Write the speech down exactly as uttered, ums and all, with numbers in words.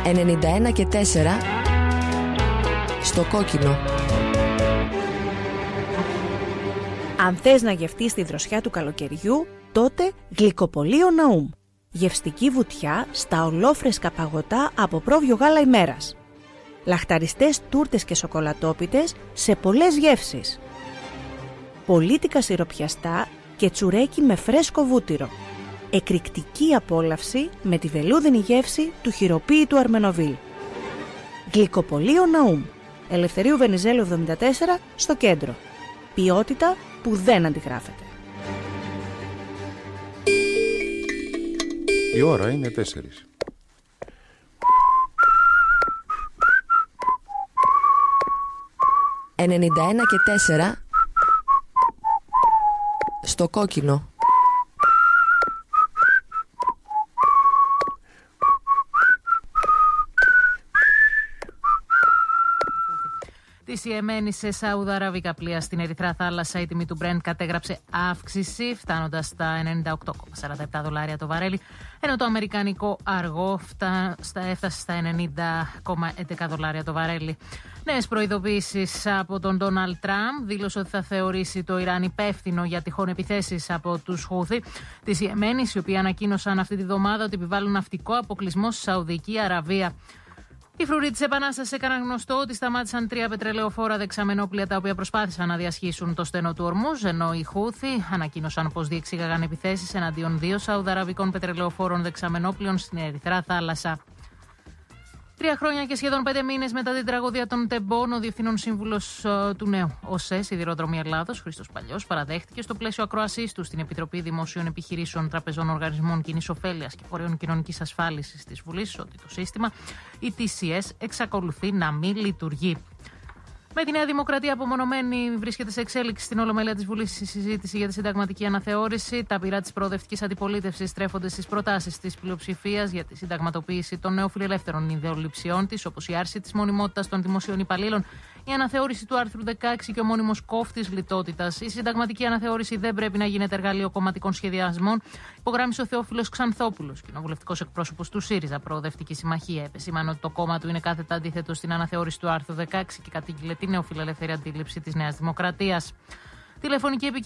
ενενήντα ένα και τέσσερα στο κόκκινο. Αν θες να γευτείς τη δροσιά του καλοκαιριού, τότε Γλυκοπωλείο Ναούμ. Γευστική βουτιά στα ολόφρεσκα παγωτά από πρόβιο γάλα ημέρας. Λαχταριστές τούρτες και σοκολατόπιτες σε πολλές γεύσεις. Πολίτικα σιροπιαστά και τσουρέκι με φρέσκο βούτυρο. Εκρηκτική απόλαυση με τη βελούδινη γεύση του χειροποίητου Αρμενοβίλ. Γλυκοπωλείο Ναούμ. Ελευθερίου Βενιζέλου εβδομήντα τέσσερα στο κέντρο. Ποιότητα που δεν αντιγράφεται. Η ώρα είναι τέσσερις. ενενήντα ένα και τέσσερα στο κόκκινο. Της Ιεμένης σε Σαουδαραβικά πλοία στην Ερυθρά Θάλασσα, η τιμή του Brent κατέγραψε αύξηση, φτάνοντας στα ενενήντα οκτώ κόμμα σαράντα επτά δολάρια το βαρέλι, ενώ το αμερικανικό αργό έφτασε στα ενενήντα κόμμα έντεκα δολάρια το βαρέλι. Νέες προειδοποιήσεις από τον Ντόναλντ Τραμπ. Δήλωσε ότι θα θεωρήσει το Ιράν υπεύθυνο για τυχόν επιθέσεις από τους Χούθι της Ιεμένης, οι οποίοι ανακοίνωσαν αυτή τη βδομάδα ότι επιβάλλουν ναυτικό αποκλεισμό στη Σαουδική Αραβία. Οι φρουροί της Επανάστασης έκαναν γνωστό ότι σταμάτησαν τρία πετρελαιοφόρα δεξαμενόπλια τα οποία προσπάθησαν να διασχίσουν το στενό του Ορμούζ, ενώ οι Χούθι ανακοίνωσαν πως διεξήγαγαν επιθέσεις εναντίον δύο σαουδαραβικών πετρελαιοφόρων δεξαμενόπλιων στην Ερυθρά Θάλασσα. Τρία χρόνια και σχεδόν πέντε μήνες μετά την τραγωδία των Τεμπών, ο Διευθύνων Σύμβουλος uh, του νέου ΟΣΕ Σιδηροδρομία Ελλάδος, Χρήστος Παλιός, παραδέχτηκε στο πλαίσιο ακροασής του στην Επιτροπή Δημοσίων Επιχειρήσεων, Τραπεζών, Οργανισμών Κοινής Ωφέλειας και Φορέων Κοινωνικής Ασφάλισης της Βουλής ότι το σύστημα, η τι σι ες, εξακολουθεί να μην λειτουργεί. Με τη Νέα Δημοκρατία απομονωμένη, βρίσκεται σε εξέλιξη στην Ολομέλεια της Βουλής η συζήτηση για τη συνταγματική αναθεώρηση. Τα πειρά της προοδευτικής αντιπολίτευσης στρέφονται στις προτάσεις της πλειοψηφίας για τη συνταγματοποίηση των νεοφιλελεύθερων ιδεολειψιών της, όπως η άρση της μονιμότητας των δημοσίων υπαλλήλων, η αναθεώρηση του άρθρου δεκαέξι και ο μόνιμος κόφτης λιτότητας. Η συνταγματική αναθεώρηση δεν πρέπει να γίνεται εργαλείο κομματικών σχεδιασμών, υπογράμμισε ο Θεόφιλος Ξανθόπουλος, κοινοβουλευτικός εκπρόσωπος του ΣΥΡΙΖΑ Προοδευτική Συμμαχία. Επεσήμανε ότι το κόμμα του είναι κάθετα αντίθετο στην αναθεώρηση του άρθρου δεκαέξι και κατήγγειλε την νεοφιλελεύθερη αντίληψη της Νέας Δημοκρατίας. Τηλεφωνική